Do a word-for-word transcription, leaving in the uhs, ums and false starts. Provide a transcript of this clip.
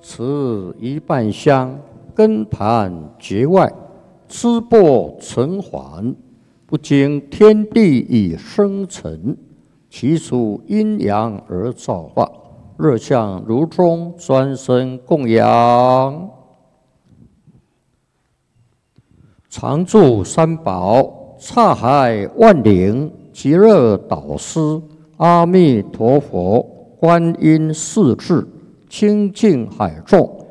持一半香，根盘结外，枝薄成环，不经天地以生成，其属阴阳而造化。热香炉中专生供养。常住三宝，刹海万灵，极乐导师，阿弥陀佛，观音势至，清净海众，